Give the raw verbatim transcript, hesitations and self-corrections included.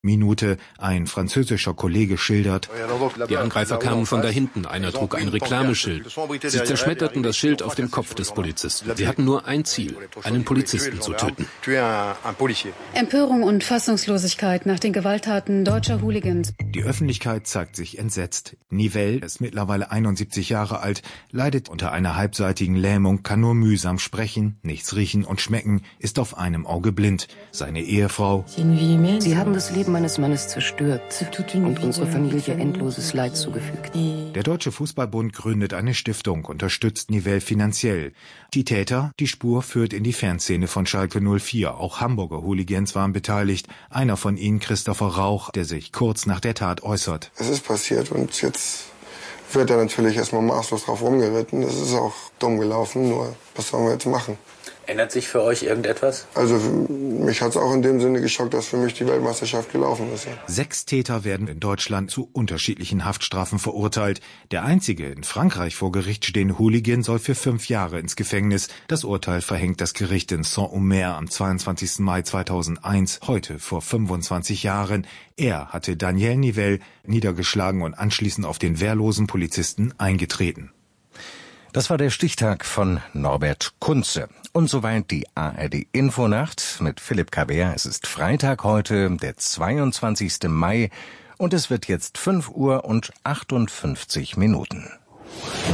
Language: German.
Minute. Ein französischer Kollege schildert: Die Angreifer kamen von da hinten. Einer trug ein Reklameschild. Sie zerschmetterten das Schild auf dem Kopf des Polizisten. Sie hatten nur ein Ziel, einen Polizisten zu töten. Empörung und Fassungslosigkeit nach den Gewalttaten deutscher Hooligans. Die Öffentlichkeit zeigt sich entsetzt. Nivelle ist mittlerweile einundsiebzig Jahre alt, leidet unter einer halbseitigen Lähmung, kann nur mühsam sprechen, nichts riechen und schmecken, ist auf einem Auge blind. Seine Ehefrau: Sie haben das Leben meines Mannes zerstört und unsere Familie endloses Leid zugefügt. Der Deutsche Fußballbund gründet eine Stiftung, unterstützt Nivelle finanziell. Die Täter, die Spur führt in die Fanszene von Schalke null vier. Auch Hamburger Hooligans waren beteiligt. Einer von ihnen, Christopher Rauch, der sich kurz nach der Tat äußert: Es ist passiert und jetzt wird er natürlich erstmal maßlos drauf rumgeritten. Das ist auch dumm gelaufen, nur was sollen wir jetzt machen? Ändert sich für euch irgendetwas? Also mich hat es auch in dem Sinne geschockt, dass für mich die Weltmeisterschaft gelaufen ist. Ja. Sechs Täter werden in Deutschland zu unterschiedlichen Haftstrafen verurteilt. Der einzige in Frankreich vor Gericht stehende Hooligan soll für fünf Jahre ins Gefängnis. Das Urteil verhängt das Gericht in Saint-Omer am zweiundzwanzigsten Mai zweitausendeins, heute vor fünfundzwanzig Jahren. Er hatte Daniel Nivelle niedergeschlagen und anschließend auf den wehrlosen Polizisten eingetreten. Das war der Stichtag von Norbert Kunze. Und soweit die A R D-Infonacht mit Philipp Kabert. Es ist Freitag heute, der zweiundzwanzigste Mai, und es wird jetzt fünf Uhr und achtundfünfzig Minuten.